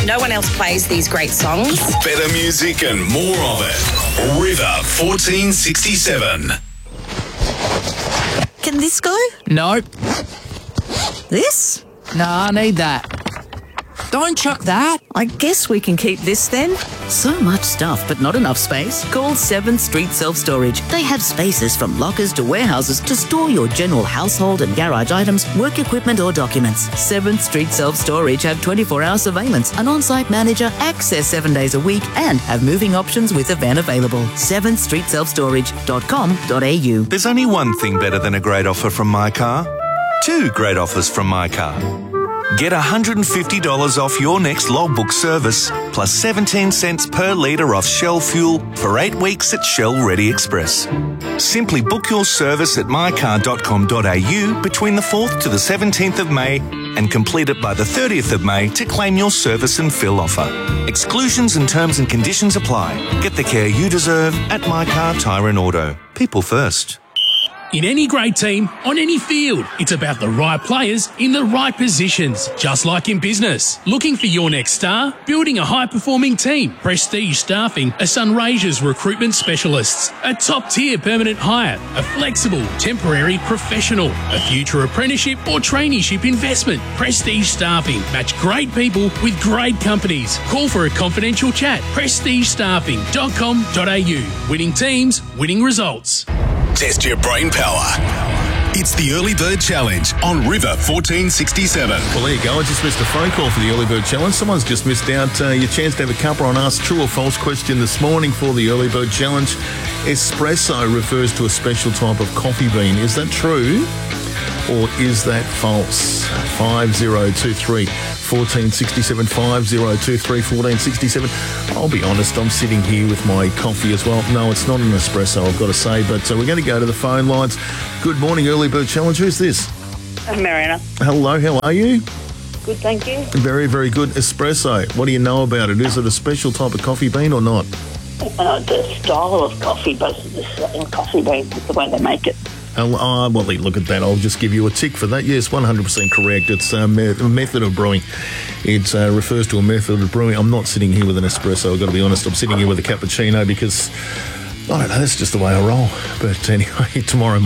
No one else plays these great songs. Better music and more of it. River 1467. Can this go? Nope. This? Nah, I need that. Don't chuck that. I guess we can keep this then. So much stuff, but not enough space? Call 7th Street Self-Storage. They have spaces from lockers to warehouses to store your general household and garage items, work equipment or documents. 7th Street Self-Storage have 24-hour surveillance, an on-site manager, access 7 days a week, and have moving options with a van available. 7thstreetselfstorage.com.au. There's only one thing better than a great offer from My Car. Two great offers from My Car. Get $150 off your next logbook service, plus 17 cents per litre off Shell fuel for 8 weeks at Shell Ready Express. Simply book your service at mycar.com.au between the 4th to the 17th of May and complete it by the 30th of May to claim your service and fill offer. Exclusions and terms and conditions apply. Get the care you deserve at My Car Tyre and Auto. People first. In any great team, on any field, it's about the right players in the right positions. Just like in business. Looking for your next star? Building a high-performing team. Prestige Staffing are Sunraysia's recruitment specialists. A top-tier permanent hire. A flexible, temporary professional. A future apprenticeship or traineeship investment. Prestige Staffing. Match great people with great companies. Call for a confidential chat. prestigestaffing.com.au. Winning teams, winning results. Test your brain power. It's the Early Bird Challenge on River 1467. Well, there you go. I just missed a phone call for the Early Bird Challenge. Someone's just missed out your chance to have a cuppa on Ask True or False question this morning for the Early Bird Challenge. Espresso refers to a special type of coffee bean. Is that true or is that false? 5023 1467 5023 1467. I'll be honest, I'm sitting here with my coffee as well. No, it's not an espresso, I've got to say, but we're going to go to the phone lines. Good morning, Early Bird Challenge. Who's this? Mariana. Hello, how are you? Good, thank you. Very, very good. Espresso, what do you know about it? Is it a special type of coffee bean or not? The style of coffee, but in coffee beans is the way they make it. Well, look at that. I'll just give you a tick for that. Yes, 100% correct. It's a method of brewing. It refers to a method of brewing. I'm not sitting here with an espresso, I've got to be honest. I'm sitting here with a cappuccino because, I don't know, that's just the way I roll. But anyway, tomorrow